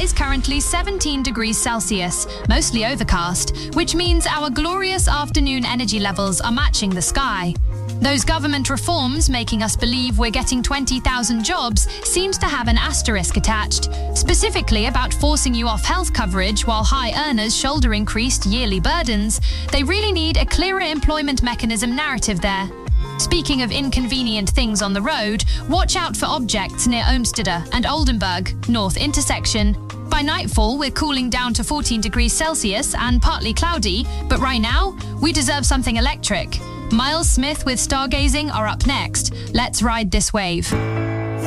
is currently 17 degrees Celsius, mostly overcast, which means our glorious afternoon energy levels are matching the sky. Those government reforms making us believe we're getting 20,000 jobs seems to have an asterisk attached, specifically about forcing you off health coverage while high earners shoulder increased yearly burdens. They really need a clearer employment mechanism narrative there. Speaking of inconvenient things on the road, watch out for objects near Olmsted and Oldenburg, North intersection. By nightfall, we're cooling down to 14 degrees Celsius and partly cloudy, but right now, we deserve something electric. Miles Smith with Stargazing are up next. Let's ride this wave.